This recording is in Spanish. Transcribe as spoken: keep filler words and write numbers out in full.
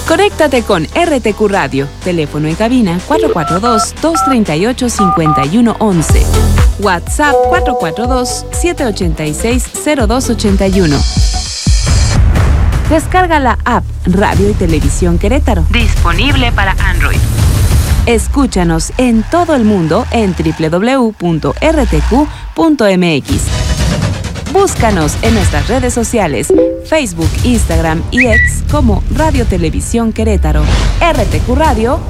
Conéctate con R T Q Radio. Teléfono en cabina cuatro cuatro dos, dos tres ocho, cinco uno uno uno. WhatsApp cuatro cuatro dos, siete ocho seis, cero dos ocho uno. Descarga la app Radio y Televisión Querétaro. Disponible para Android. Escúchanos en todo el mundo en doble u doble u doble u punto r t q punto m x. Búscanos en nuestras redes sociales, Facebook, Instagram y X como Radio Televisión Querétaro. R T Q Radio